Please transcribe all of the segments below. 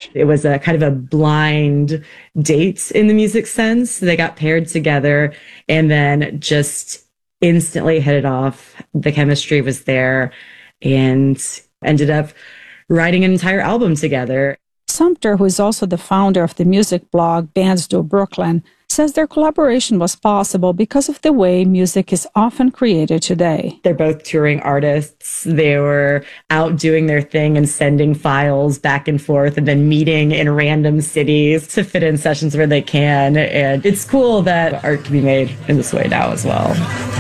It was a kind of a blind date in the music sense. They got paired together and then just instantly hit it off. The chemistry was there and ended up writing an entire album together. Sumter, who is also the founder of the music blog Bands Do Brooklyn, says their collaboration was possible because of the way music is often created today. They're both touring artists. They were out doing their thing and sending files back and forth and then meeting in random cities to fit in sessions where they can. And it's cool that art can be made in this way now as well.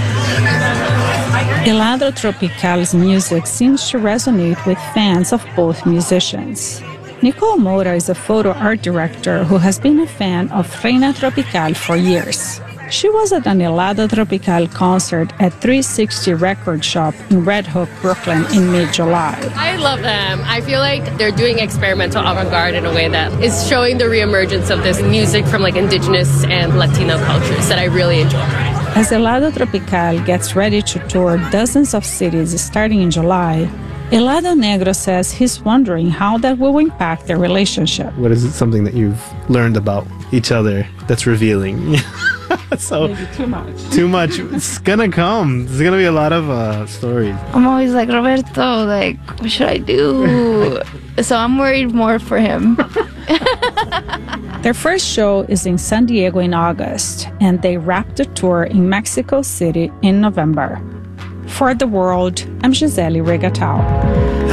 Helado Tropical's music seems to resonate with fans of both musicians. Nicole Moura is a photo art director who has been a fan of Reina Tropical for years. She was at an Helado Tropical concert at 360 Record Shop in Red Hook, Brooklyn in mid-July. I love them. I feel like they're doing experimental avant-garde in a way that is showing the reemergence of this music from like indigenous and Latino cultures that I really enjoy. As Helado Tropical gets ready to tour dozens of cities starting in July, Helado Negro says he's wondering how that will impact their relationship. What is it, something that you've learned about each other that's revealing? So maybe too much. Too much. It's gonna come. There's gonna be a lot of stories. I'm always like, Roberto, like, what should I do? So I'm worried more for him. Their first show is in San Diego in August, and they wrap the tour in Mexico City in November. For The World, I'm Gisele Regatao.